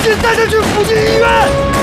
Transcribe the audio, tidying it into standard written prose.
紧带他去附近医院。